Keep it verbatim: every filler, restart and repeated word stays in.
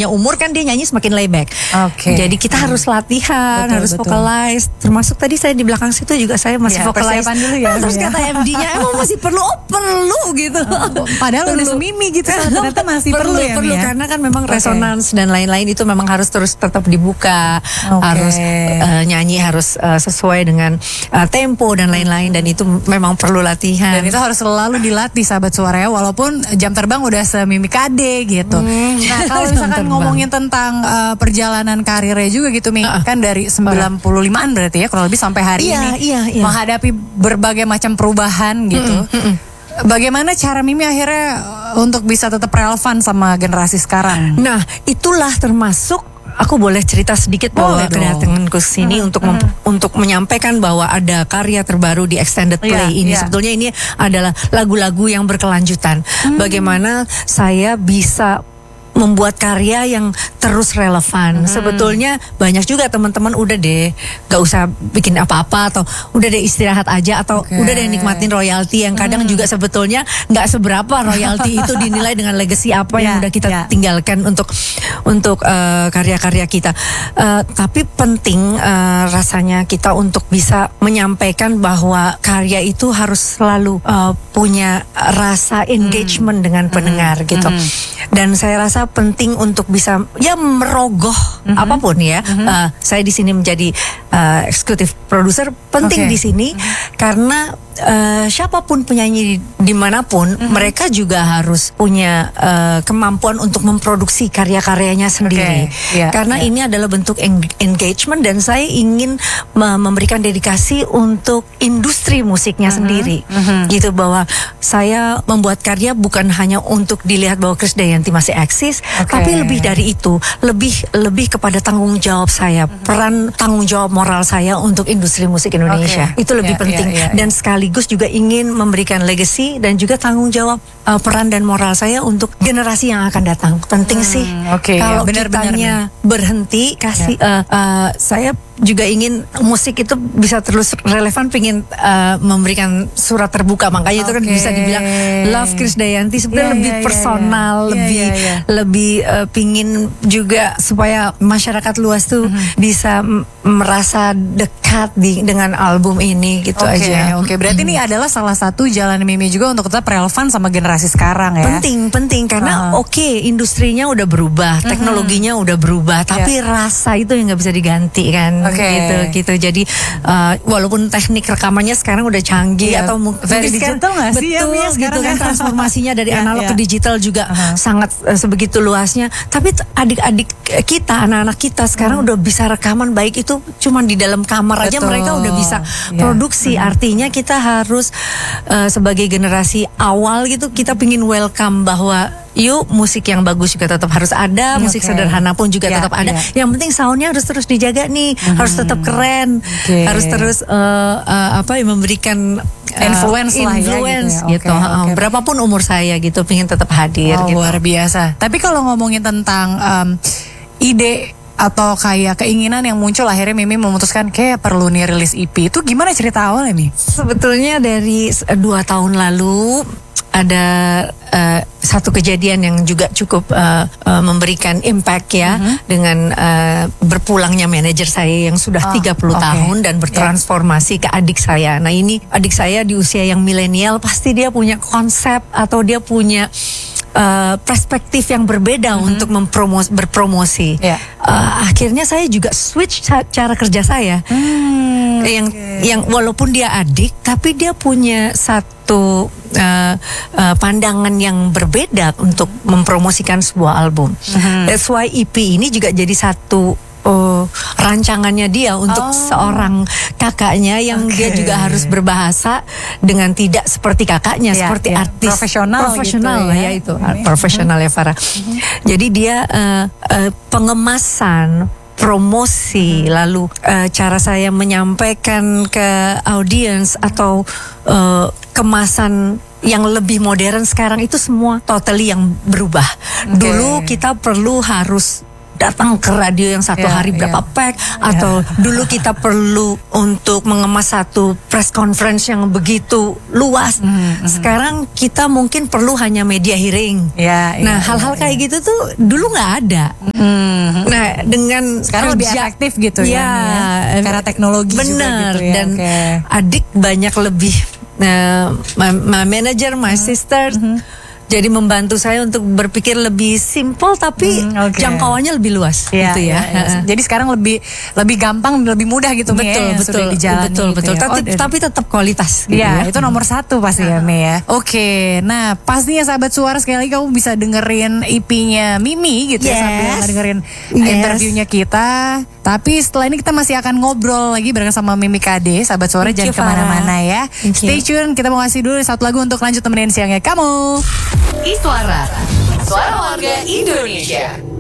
bertambahnya umur kan dia nyanyi semakin layback. Oke. Jadi kita hmm. harus latihan, betul, harus betul. vocalize. Termasuk tadi saya di belakang situ juga saya masih ya, vocalize. Dulu ya, terus ya. kata M D-nya emang masih perlu, oh perlu gitu. Oh, padahal udah semimi gitu, ternyata masih perlu, perlu ya. Perlu ya? Karena kan memang okay. resonans dan lain-lain itu memang harus terus tetap dibuka, okay. harus uh, nyanyi harus uh, sesuai dengan uh, tempo dan lain-lain, dan itu memang perlu latihan. Dan itu harus selalu dilatih sahabat suara ya, walaupun jam terbang udah semimi kade gitu. Hmm. Nah kalau misalkan ngomongin tentang uh, perjalanan karirnya juga gitu Mi, uh, kan dari sembilan puluh limaan berarti ya kurang lebih sampai hari iya, ini iya, iya. menghadapi berbagai macam perubahan gitu. Mm, mm, mm. Bagaimana cara Mimi akhirnya untuk bisa tetap relevan sama generasi sekarang? Nah itulah termasuk aku boleh cerita sedikit bahwa kedatanganku sini uh, untuk uh. untuk menyampaikan bahwa ada karya terbaru di extended play yeah, ini. Yeah. Sebetulnya ini adalah lagu-lagu yang berkelanjutan. Hmm. Bagaimana saya bisa membuat karya yang terus relevan. Hmm. Sebetulnya banyak juga teman-teman udah deh gak usah bikin apa-apa, atau udah deh istirahat aja, atau okay. udah deh nikmatin royalti yang kadang hmm. juga sebetulnya gak seberapa royalti itu dinilai dengan legacy apa yeah, yang udah kita yeah. tinggalkan untuk untuk uh, karya-karya kita. Uh, tapi penting uh, rasanya kita untuk bisa menyampaikan bahwa karya itu harus selalu uh, punya rasa engagement hmm. dengan pendengar hmm. gitu. Hmm. Dan saya rasa penting untuk bisa ya merogoh mm-hmm. apapun ya. Mm-hmm. Uh, saya di sini menjadi uh, eksekutif produser penting okay. di sini mm-hmm. karena uh, siapapun penyanyi dimanapun mm-hmm. mereka juga harus punya uh, kemampuan untuk memproduksi karya-karyanya sendiri. Okay. Yeah, karena yeah. ini adalah bentuk eng- engagement dan saya ingin me- memberikan dedikasi untuk industri musiknya mm-hmm. sendiri. Mm-hmm. Gitu, bahwa saya membuat karya bukan hanya untuk dilihat bahwa Krisdayanti masih eksis. Okay. Tapi lebih dari itu, lebih lebih kepada tanggung jawab saya, uh-huh. peran tanggung jawab moral saya untuk industri musik Indonesia. Okay. Itu lebih yeah, penting yeah, yeah, dan sekaligus juga ingin memberikan legacy dan juga tanggung jawab uh, peran dan moral saya untuk generasi yang akan datang. Penting hmm, sih. Okay, kalau yeah, kitanya berhenti kasih yeah. uh, uh, saya juga ingin musik itu bisa terus relevan, pengen uh, memberikan surat terbuka, makanya okay. itu kan bisa dibilang Love Krisdayanti sebenarnya yeah, lebih yeah, personal, yeah, yeah. lebih yeah, yeah, yeah. lebih uh, pingin juga supaya masyarakat luas tuh mm-hmm. bisa m- merasa dekat di, dengan album ini gitu okay, aja. Oke, okay. Berarti mm-hmm. ini adalah salah satu jalan Mimi juga untuk tetap relevan sama generasi sekarang ya. Penting, penting karena uh-huh. oke okay, industrinya udah berubah, teknologinya mm-hmm. udah berubah, tapi yeah. rasa itu yang nggak bisa diganti kan. Okay. gitu gitu jadi uh, walaupun teknik rekamannya sekarang udah canggih yeah. atau mungkin digital nggak sih betul ya, gitu kan transformasinya dari yeah, analog yeah. ke digital juga uh-huh. sangat uh, sebegitu luasnya, tapi adik-adik kita, anak-anak kita sekarang hmm. udah bisa rekaman baik itu cuma di dalam kamar aja. Betul. Mereka udah bisa yeah. produksi. hmm. Artinya kita harus uh, sebagai generasi awal gitu kita pingin welcome bahwa yuk musik yang bagus juga tetap harus ada, musik okay. sederhana pun juga yeah, tetap ada. Yeah. Yang penting soundnya harus terus dijaga nih, hmm. harus tetap keren, okay. harus terus uh, uh, apa ya memberikan uh, influence, influence lah ya, gitu. gitu. Ya. Okay, okay. Berapapun umur saya gitu, pengen tetap hadir. Oh, gitu. Luar biasa. Tapi kalau ngomongin tentang um, ide atau kayak keinginan yang muncul akhirnya Mimi memutuskan kayak perlu nih rilis E P, itu gimana cerita awalnya nih? Sebetulnya dari dua tahun lalu ada uh, satu kejadian yang juga cukup uh, uh, memberikan impact ya, uh-huh. dengan uh, berpulangnya manajer saya yang sudah oh, tiga puluh okay. tahun dan bertransformasi yeah. ke adik saya. Nah ini adik saya di usia yang milenial, pasti dia punya konsep atau dia punya Uh, perspektif yang berbeda mm-hmm. untuk mempromos berpromosi. Yeah. Uh, akhirnya saya juga switch ca- cara kerja saya, mm, yang okay. yang walaupun dia adik, tapi dia punya satu uh, uh, pandangan yang berbeda untuk mempromosikan sebuah album. Mm-hmm. That's why E P ini juga jadi satu Oh, rancangannya dia untuk oh. seorang kakaknya yang okay. dia juga harus berbahasa dengan tidak seperti kakaknya, yeah, seperti yeah. artis profesional, profesional gitu, ya, ya itu mm-hmm. profesional ya Farah. Mm-hmm. Jadi dia uh, uh, pengemasan, promosi, hmm. lalu uh, cara saya menyampaikan ke audiens atau uh, kemasan yang lebih modern sekarang itu semua totally yang berubah. Okay. Dulu kita perlu harus datang ke radio yang satu yeah, hari berapa yeah. pack, atau yeah. dulu kita perlu untuk mengemas satu press conference yang begitu luas. Mm-hmm. Sekarang kita mungkin perlu hanya media hearing. Yeah, nah yeah, hal-hal yeah, kayak yeah. gitu tuh dulu nggak ada. Mm-hmm. Nah dengan sekarang lebih kerja, efektif gitu ya, ya, karena teknologi bener, juga gitu ya. Dan okay. adik banyak lebih uh, my, my manager, my mm-hmm. sisters. Mm-hmm. Jadi membantu saya untuk berpikir lebih simpel tapi hmm, okay. jangkauannya lebih luas ya, gitu ya. ya, ya. Jadi sekarang lebih lebih gampang, lebih mudah gitu betul, ya, betul, betul, gitu betul. Ya. Tapi, oh, tapi tetap kualitas. Gitu ya, ya, itu nomor satu pasti ya, Mei ya. Oke, nah pastinya sahabat suara sekali lagi kamu bisa dengerin E P-nya Mimi gitu yes. ya sambil dengerin yes. interviewnya kita. Tapi setelah ini kita masih akan ngobrol lagi bareng sama Mimi K D. Sahabat suara jangan kemana-mana ya. Stay tune, kita mau kasih dulu satu lagu untuk lanjut temenin siangnya kamu. Iswara, suara warga Indonesia.